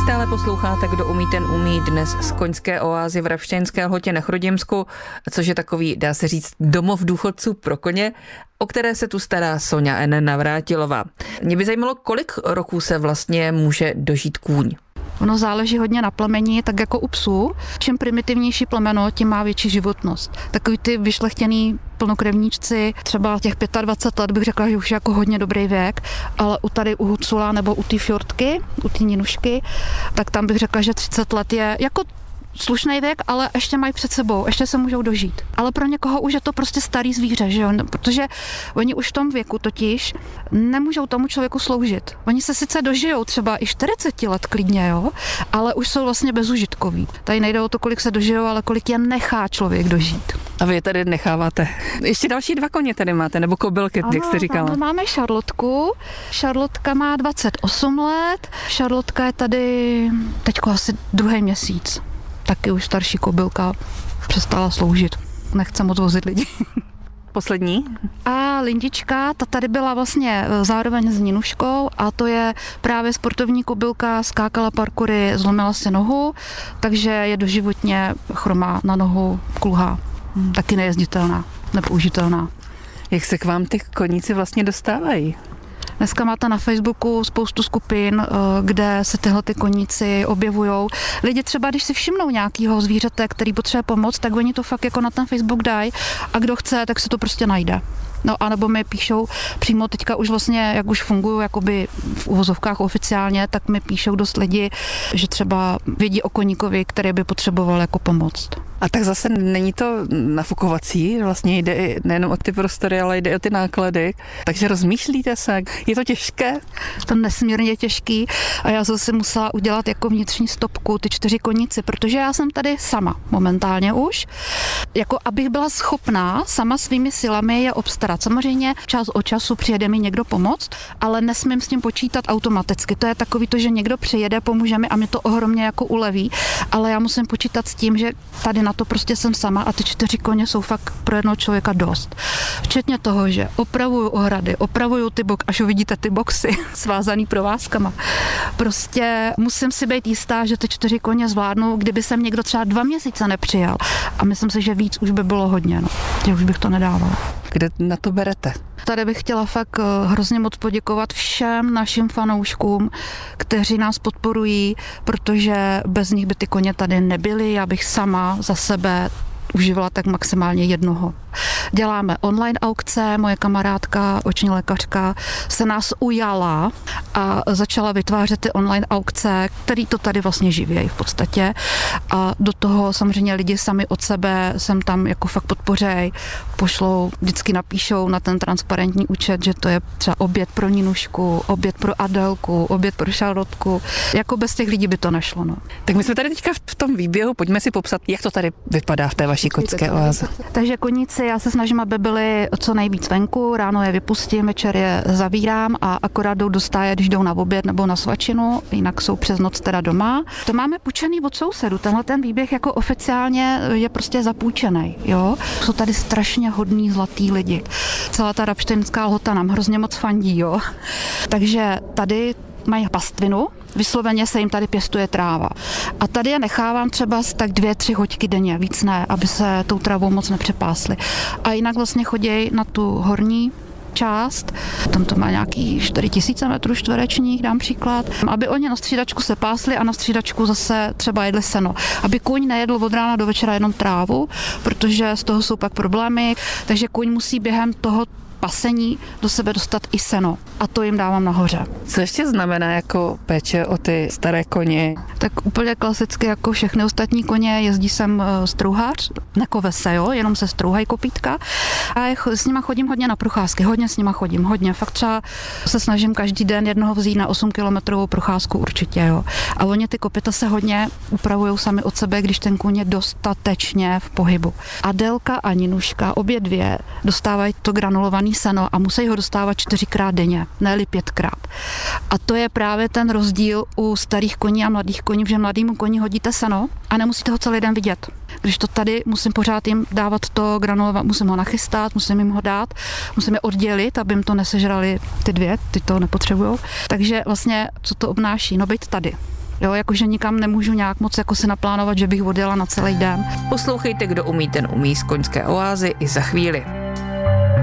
Stále posloucháte Kdo umí, ten umí, dnes z koňské oázy v Ravštěnské Lhotě na Chrudimsku, což je takový, dá se říct, domov důchodců pro koně, o které se tu stará Soňa N. Navrátilová. Mě by zajímalo, kolik roků se vlastně může dožít kůň. Ono záleží hodně na plemeni, tak jako u psů. Čím primitivnější plemeno, tím má větší životnost. Takový ty vyšlechtěný plnokrevníčci, třeba těch 25 let bych řekla, že už je jako hodně dobrý věk, ale u Hucula nebo u té fjordky, u té Ninušky, tak tam bych řekla, že 30 let je jako slušný věk, ale ještě mají před sebou, ještě se můžou dožít. Ale pro někoho už je to prostě starý zvíře, že jo? Protože oni už v tom věku totiž nemůžou tomu člověku sloužit. Oni se sice dožijou třeba i 40 let klidně, jo? Ale už jsou vlastně bezužitkoví. Tady nejde o to, kolik se dožijou, ale kolik je nechá člověk dožít. A vy je tady necháváte. Ještě další 2 koně tady máte, nebo kobylky, jak jste říkala. Máme Šarlotku. Šarlotka má 28 let. Šarlotka je tady teďko asi 2. měsíc. Taky už starší kobylka, přestala sloužit. Nechce moc vozit lidi. Poslední? A Lindička, ta tady byla vlastně zároveň s Ninuškou a to je právě sportovní kobylka, skákala parkoury, zlomila si nohu, takže je doživotně chromá na nohu, kulhá. Taky nejezditelná, nepoužitelná. Jak se k vám ty koníci vlastně dostávají? Dneska máte na Facebooku spoustu skupin, kde se tyhle ty koníci objevujou. Lidi třeba, když si všimnou nějakého zvířete, který potřebuje pomoc, tak oni to fakt jako na ten Facebook dají a kdo chce, tak se to prostě najde. No a nebo mi píšou přímo teďka už vlastně, jak už fungují jakoby v uvozovkách oficiálně, tak mi píšou dost lidi, že třeba vědí o koníkovi, který by potřeboval jako pomoct. A tak zase není to nafukovací, vlastně jde i nejenom o ty prostory, ale jde o ty náklady. Takže rozmýšlíte se, je to těžké? To nesmírně těžký a já jsem si musela udělat jako vnitřní stopku ty 4 koníci, protože já jsem tady sama momentálně už. Jako abych byla schopná sama svými silami je obstarat. Samozřejmě čas od času přijede mi někdo pomoct, ale nesmím s tím počítat automaticky. To je takový to, že někdo přijede, pomůže mi a mě to ohromně jako uleví, ale já musím počítat s tím, že tady na to prostě jsem sama a ty 4 koně jsou fakt pro jednoho člověka dost. Včetně toho, že opravuju ohrady, opravuju až uvidíte ty boxy svázaný provázkama. Prostě musím si být jistá, že ty 4 koně zvládnu, kdyby sem někdo třeba 2 měsíce nepřijal. A myslím si, že víc už by bylo hodně, no. Že už bych to nedávala. Kde na to berete? Tady bych chtěla fakt hrozně moc poděkovat všem našim fanouškům, kteří nás podporují, protože bez nich by ty koně tady nebyly. Já bych sama za sebe užívala tak maximálně jednoho. Děláme online aukce, moje kamarádka, oční lékařka, se nás ujala a začala vytvářet ty online aukce, který to tady vlastně živějí v podstatě. A do toho samozřejmě lidi sami od sebe sem tam jako fakt podpořej, pošlou, vždycky napíšou na ten transparentní účet, že to je třeba oběd pro Ninušku, oběd pro Adelku, oběd pro Šarlotku. Jako bez těch lidí by to nešlo. No. Tak my jsme tady teďka v tom výběhu, pojďme si popsat, jak to tady vypadá v té vaší koňské oáze. Takže koníci, já se snažím, aby byli co nejvíc venku, ráno je vypustím, večer je zavírám a akorát jdou do stáje, když jdou na oběd nebo na svačinu, jinak jsou přes noc teda doma. To máme půjčený od sousedu, tenhle ten výběh jako oficiálně je prostě zapůjčený, jo. Jsou tady strašně hodný zlatý lidi. Celá ta Ravštěnská Lhota nám hrozně moc fandí, jo. Takže tady mají pastvinu, vysloveně se jim tady pěstuje tráva. A tady je nechávám třeba tak 2-3 hoďky denně, víc ne, aby se tou trávou moc nepřepásly. A jinak vlastně chodí na tu horní část, tam to má nějaký 4000 metrů čtverečních, dám příklad, aby oni na střídačku se pásli a na střídačku zase třeba jedli seno. Aby kůň nejedl od rána do večera jenom trávu, protože z toho jsou pak problémy, takže kůň musí během toho pasení do sebe dostat i seno. A to jim dávám nahoře. Co ještě znamená jako péče o ty staré koně? Tak úplně klasicky jako všechny ostatní koně jezdí sem strouhař, nekove se, jo, jenom se strouhají kopítka. A s nima chodím hodně na procházky, hodně s nima chodím, hodně. Fakt třeba se snažím každý den jednoho vzít na 8kilometrovou procházku určitě, jo. A oni ty kopyta se hodně upravují sami od sebe, když ten kůň je dostatečně v pohybu. Adelka a Ninuška, obě dvě, dostávají to granulované seno a musí ho dostávat 4krát denně, ne-li 5krát. A to je právě ten rozdíl u starých koní a mladých koní, že mladýmu koni hodíte seno a nemusíte ho celý den vidět. Když to tady musím pořád jim dávat to granulovat, musím ho nachystat, musím jim ho dát, musím je oddělit, aby jim to nesežrali ty dvě, ty to nepotřebujou. Takže vlastně, co to obnáší? No být tady. Jo, jakože nikam nemůžu nějak moc jako se naplánovat, že bych odjela na celý den. Poslouchejte, Kdo umí, ten umí z Koňské oázy i za chvíli.